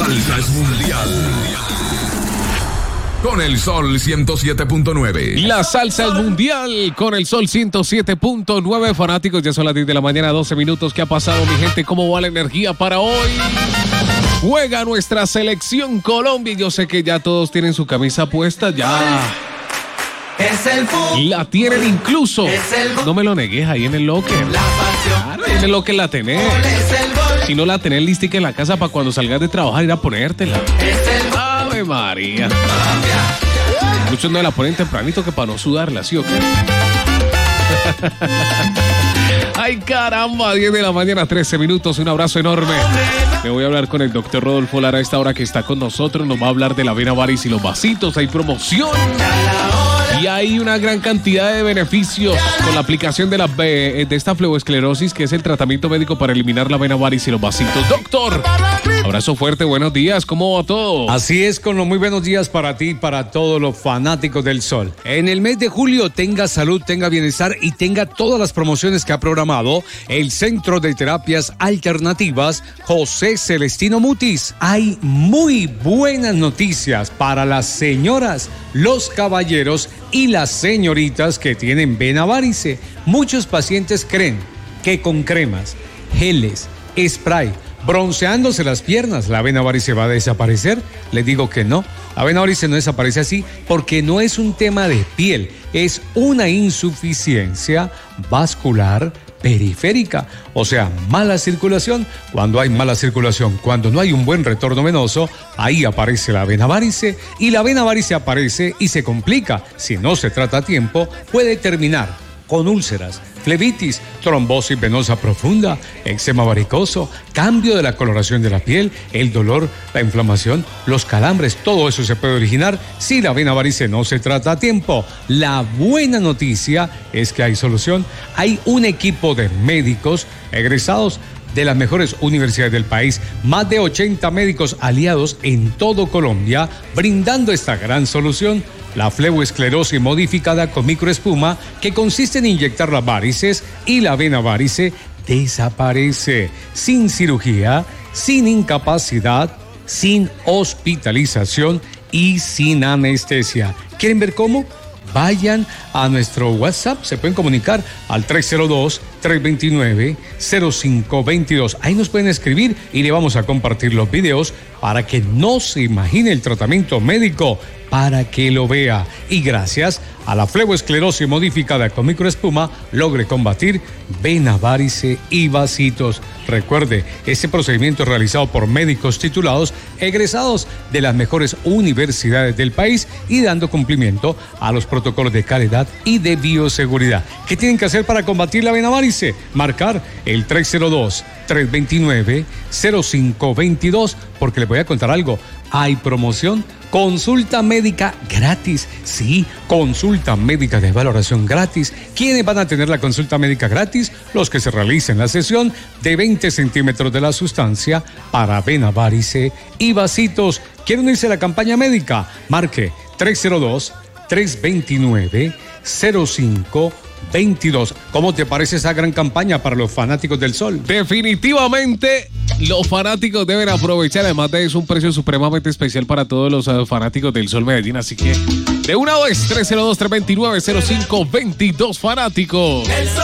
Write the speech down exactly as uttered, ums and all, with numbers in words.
salsa es mundial. Con el Sol ciento siete punto nueve. La salsa es mundial con el Sol ciento siete punto nueve. Fanáticos, ya son las diez de la mañana, doce minutos. ¿Qué ha pasado, mi gente? ¿Cómo va la energía para hoy? Juega nuestra selección Colombia. Yo sé que ya todos tienen su camisa puesta. Ya es el fútbol. La tienen incluso. No me lo negues ahí en el locker. La pasión. Claro, en el locker la tenés. Si no la tenés listica en la casa para cuando salgas de trabajar ir a ponértela. Es el Ave María. Muchos no la ponen tempranito que para no sudarla, ¿sí o qué? Ay, caramba, diez de la mañana, trece minutos, un abrazo enorme. Me voy a hablar con el doctor Rodolfo Lara a esta hora que está con nosotros. Nos va a hablar de la vena varis y los vasitos. Hay promoción y hay una gran cantidad de beneficios con la aplicación de, la, de esta fleboesclerosis, que es el tratamiento médico para eliminar la vena varis y los vasitos. Doctor, abrazo fuerte, buenos días, ¿cómo va todo? Así es, con los muy buenos días para ti y para todos los fanáticos del sol. En el mes de julio tenga salud, tenga bienestar y tenga todas las promociones que ha programado el Centro de Terapias Alternativas José Celestino Mutis. Hay muy buenas noticias para las señoras, los caballeros y las señoritas que tienen vena varice. Muchos pacientes creen que con cremas, geles, spray, bronceándose las piernas, la vena varice va a desaparecer. Les digo que no, la vena varice no desaparece así porque no es un tema de piel, es una insuficiencia vascular periférica, o sea, mala circulación. Cuando hay mala circulación, cuando no hay un buen retorno venoso, ahí aparece la vena varice, y la vena varice aparece y se complica. Si no se trata a tiempo, puede terminar con úlceras, flebitis, trombosis venosa profunda, eczema varicoso, cambio de la coloración de la piel, el dolor, la inflamación, los calambres. Todo eso se puede originar si la vena varice no se trata a tiempo. La buena noticia es que hay solución. Hay un equipo de médicos egresados de las mejores universidades del país, más de ochenta médicos aliados en todo Colombia, brindando esta gran solución. La fleboesclerosis modificada con microespuma, que consiste en inyectar las varices, y la vena varice desaparece sin cirugía, sin incapacidad, sin hospitalización y sin anestesia. ¿Quieren ver cómo? Vayan a nuestro WhatsApp, se pueden comunicar al tres cero dos, tres dos nueve, cero cinco dos dos. Ahí nos pueden escribir y le vamos a compartir los videos para que no se imagine el tratamiento médico, para que lo vea. Y gracias a la fleboesclerosis modificada con microespuma, logre combatir vena varice y vasitos. Recuerde, este procedimiento es realizado por médicos titulados, egresados de las mejores universidades del país y dando cumplimiento a los protocolos de calidad y de bioseguridad. ¿Qué tienen que hacer para combatir la vena varice? Marcar el tres cero dos, tres dos nueve, cero cinco dos dos, porque les voy a contar algo. Hay promoción, consulta médica gratis. Sí, consulta médica de valoración gratis. ¿Quiénes van a tener la consulta médica gratis? Los que se realicen la sesión de veinte centímetros de la sustancia para vena varice y vasitos. ¿Quieren unirse a la campaña médica? Marque tres cero dos, tres dos nueve, cero cinco veintidós. ¿Cómo te parece esa gran campaña para los fanáticos del sol? Definitivamente los fanáticos deben aprovechar. Además de eso, un precio supremamente especial para todos los uh, fanáticos del Sol Medellín. Así que de una vez, tres cero dos, tres dos nueve, cero cinco dos dos, fanáticos.